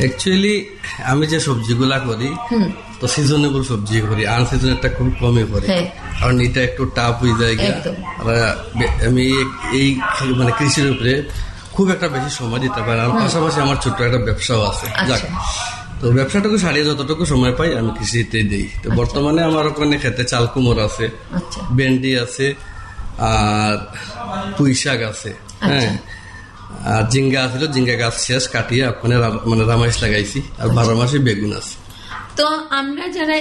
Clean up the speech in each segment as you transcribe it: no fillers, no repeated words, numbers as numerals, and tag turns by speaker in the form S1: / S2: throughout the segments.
S1: Actually আমি যে সবজিগুলা করি তো সিজনেবল সবজি করি, আনসিজনেরটা খুব কমই করি, কারণ এটা একটু টাফ হয়ে যায়। আমি এই মানে কৃষির উপরে খুব একটা বেশি সময় দিতে পারি। আর পাশাপাশি আমার ছোট্ট একটা ব্যবসাও আছে, যাক তো ব্যবসাটুকু সারিয়ে যতটুকু সময় পাই আমি কৃষিতে দিই। তো বর্তমানে আমার ওখানে খেতে চাল কুমড় আছে, ভেন্ডি আছে, আর পুঁই শাক আছে, হ্যাঁ, আর জিঙ্গা আছিল, জিঙ্গা গাছ শেষ কাটিয়ে ওখানে মানে রামাইশ লাগাইছি, আর 12 মাসে বেগুন আছে।
S2: তো আমরা যারা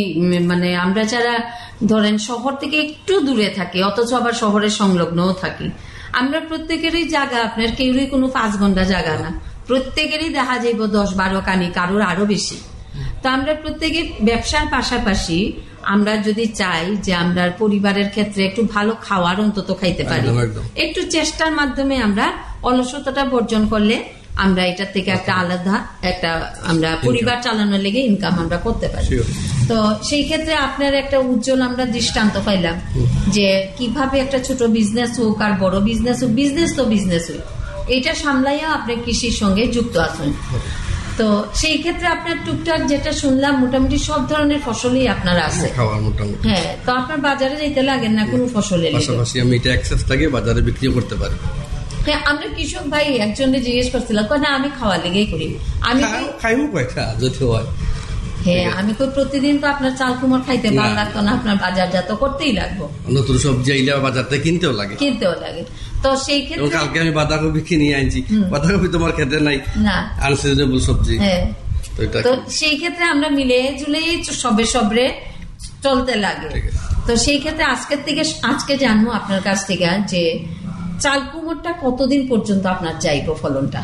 S2: আমরা যারা ধরেন শহর থেকে একটু দূরে থাকি, অথচ আবার শহরের সংলগ্নও থাকি, আমরা প্রত্যেকেরই জায়গা, আপনার কেউরই কোনো 5 ঘন্টা জায়গা না, প্রত্যেকেরই দেখা যাইব 10-12 কানি, কারোর আরো বেশি। তো আমরা প্রত্যেকে ব্যবসার পাশাপাশি আমরা যদি চাই যে আমরা পরিবারের ক্ষেত্রে একটু ভালো খাওয়ার অন্তত খাইতে পারি, একটু চেষ্টার মাধ্যমে আমরা অলসতাটা বর্জন করলে আমরা এটার থেকে একটা আলাদা একটা আমরা পরিবার চালানোর লেগে ইনকাম আমরা করতে পারি। তো সেই ক্ষেত্রে আপনার একটা উজ্জ্বল আমরা দৃষ্টান্ত পাইলাম যে কিভাবে একটা ছোট বিজনেস হোক আর বড় বিজনেস হোক, বিজনেস তো বিজনেস হোক, এটা সামলাইয়া আপনি কৃষির সঙ্গে যুক্ত আছেন। তো সেই ক্ষেত্রে আপনার টুকটাক যেটা শুনলাম মোটামুটি সব ধরনের ফসলই আপনার আছে। হ্যাঁ, তো আপনার বাজারে যেতে লাগে না কোনো ফসলের,
S1: পাশাপাশি আমি এটা অ্যাক্সেস থাকে বাজারে বিক্রি করতে পারি।
S2: হ্যাঁ, আমরা কৃষক ভাই একজনে জিজ্ঞেস করছিলাম, না আমি খাওয়ার লেগেই করি, আমি
S1: খাইবো কয়টা যদি হয়।
S2: হ্যাঁ, আমি তো প্রতিদিন তো আপনার চাল কুমড় খাইতে ভালো লাগতো না, আপনার বাজারজাত করতেই লাগবো,
S1: নতুন সবজি আইলে বাজার থেকে কিনতেও লাগে।
S2: তো সেই ক্ষেত্রে
S1: কালকে আমি বাঁধাকপি কিনে আনছি, বাঁধাকপি তোমার খেতে নাই না, আনসিজনেবল সবজি।
S2: হ্যাঁ, তো সেই ক্ষেত্রে আমরা মিলে ঝুলেই সবে চলতে লাগে। তো সেই ক্ষেত্রে আজকে জানবো আপনার কাছ থেকে যে চাল কুমড়টা কতদিন পর্যন্ত আপনার চাইবো ফলনটা?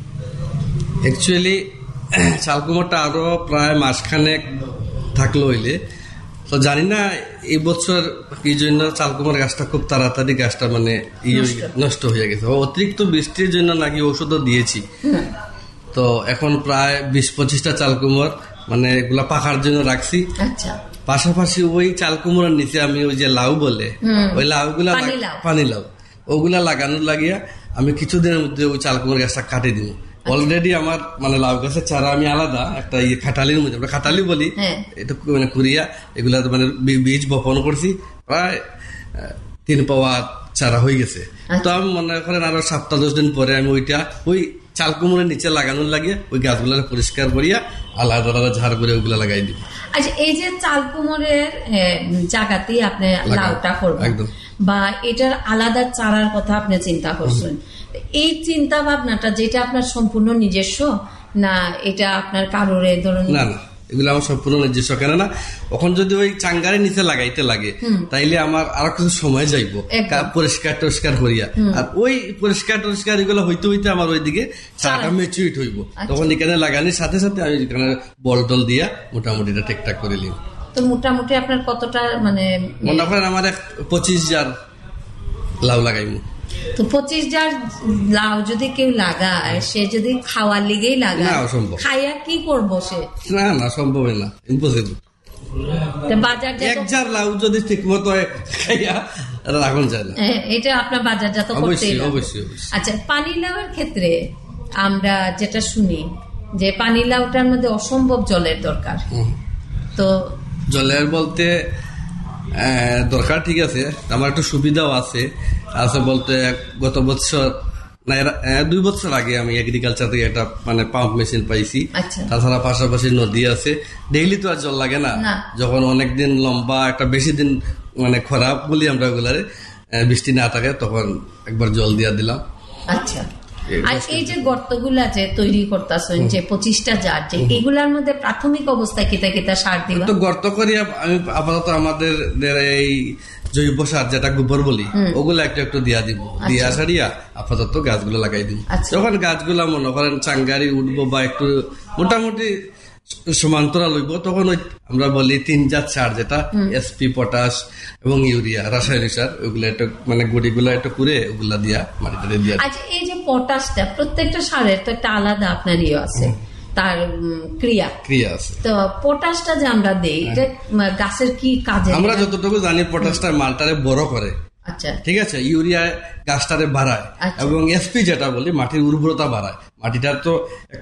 S1: অ্যাকচুয়ালি চাল কুমড়টা আরো প্রায় মাসখানেক থাকলো হইলে, তো জানি না এই বছর কি জন্য চাল কুমড় গাছটা খুব তাড়াতাড়ি গাছটা মানে নষ্ট হয়ে গেছে, অতিরিক্ত বৃষ্টির জন্য নাকি ওষুধও দিয়েছি। তো এখন প্রায় 20-25টা চাল কুমড় মানে এগুলা পাকার জন্য রাখছি। পাশাপাশি ওই চাল কুমড়ার নিচে আমি ওই যে লাউ বলে ওই লাউগুলা, পানি লাউ, ওগুলা লাগানোর লাগিয়া আমি কিছুদিনের মধ্যে ওই চাল কুমড় গাছটা কাটে দিব। অলরেডি আমার মানে লাউ গাছের চারা আমি আলাদা একটা খাটালির মধ্যে, আমরা খাটালি বলি, এটা মানে কুড়িয়া এগুলা মানে বীজ বপন করছি, প্রায় 3 পাওয়া চারা হয়ে গেছে। তো আমি মনে করেন আরো 7-10 দিন পরে আমি ওইটা ওই চাল কুমড়ের নিচে লাগানোর লাগিয়ে ওই গাছগুলো পরিষ্কার করিয়া আলাদা আলাদা ঝাড় করে ওগুলা লাগাই দিব।
S2: আচ্ছা, এই যে চাল কুমড়ের জায়গাতেই আপনি লাউটা করবেন বা এটার আলাদা চারার কথা আপনি চিন্তা করছেন, এই চিন্তা ভাবনাটা যেটা আপনার সম্পূর্ণ নিজস্ব না এটা আপনার কারোর ধরুন?
S1: না, এগুলো আমার সম্পূর্ণ নিজস্ব। কেন না এখন যদি ওই চাঙ্গারের নিচে লাগাইতে লাগে তাইলে আমার আরো কিছু সময় যাইবো পরিষ্কার করিয়া, আর ওই পরিষ্কার এগুলো হইতে হইতে আমার ওইদিকে চারাটা ম্যাচুরিট হইব, তখন এখানে লাগানোর সাথে সাথে আমি এখানে বল টল দিয়া মোটামুটি এটা ঠিকঠাক করে নিব।
S2: তো মোটামুটি আপনার কতটা মানে
S1: মনে করেন আমার 25 জার লাউ লাগাইবো।
S2: তো 25 জার লাউ যদি কেউ লাগায়, সে যদি খাওয়ার লিগেই লাগায়, খাইয়া কি করবো সে?
S1: না সম্ভব না, ইম্পসিবল। এক জার লাউ যদি ঠিক মতো খাইয়া রাখুন যায় না,
S2: এটা আপনার বাজারজাত করতেই হবে।
S1: অবশ্যই।
S2: আচ্ছা, পানি লাউয়ের ক্ষেত্রে আমরা যেটা শুনি যে পানি লাউটার মধ্যে অসম্ভব জলের দরকার। তো
S1: জলের বলতে দরকার ঠিক আছে, আমার একটু সুবিধাও আছে বলতে গত বছর না 2 বছর আগে আমি এগ্রিকালচার থেকে একটা মানে পাম্প মেশিন পাইছি। তাছাড়া পাশাপাশি নদী আছে, ডেইলি তো আর জল লাগে না, যখন অনেকদিন লম্বা একটা বেশি দিন মানে খরাপ বলি আমরা ওগুলারে, বৃষ্টি না থাকে তখন একবার জল দিয়া দিলাম।
S2: আচ্ছা, আর এই যে গর্তগুলা যে তৈরি করতেছেন যে 25টা জার, যে এগুলার মধ্যে প্রাথমিক অবস্থায় কিতা সার দিবা?
S1: তো গর্ত করিয়া আমি আপাতত আমাদের এই জৈব সার যেটা গোবর বলি ওগুলো একটু দিয়া দিব, দিয়া সারিয়া আপাতত গাছগুলো লাগাই দিব। যখন গাছগুলা মনে করেন চাঙ্গারি উঠবো বা একটু মোটামুটি সমান্তরাল হইব, তখন ওই আমরা বলি 3 জাত সার যেটা এসপি, পটাশ এবং ইউরিয়া, রাসায়নিক সার, ওগুলো একটু মানে গুড়িগুলো একটু করে ওগুলা দিয়া মাটিতে দিয়া।
S2: আচ্ছা, এই যে পটাশটা প্রত্যেকটা সারের তো একটা আলাদা আপনার ইয়ে আছে, তার ক্রিয়া আছে। তো পটাশটা যে আমরা দেই এটা গাছের কি কাজে?
S1: আমরা যতটুকু জানি পটাশটা মালটারে বড় করে,
S2: আচ্ছা
S1: ঠিক আছে, ইউরিয়া গাছটারে বাড়ায়, এবং এসপি যেটা বলি মাটির উর্বরতা বাড়ায়। মাটিটার তো